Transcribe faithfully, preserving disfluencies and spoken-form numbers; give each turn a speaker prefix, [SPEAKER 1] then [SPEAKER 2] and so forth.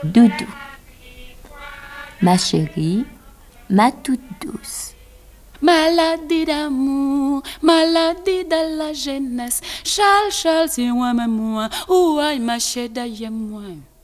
[SPEAKER 1] Doudou. Ma chérie, ma toute douce.
[SPEAKER 2] Maladie d'amour, maladie de la jeunesse. Charles, Charles, c'est moi, moi, moi. Ouai, ma chérie, moi.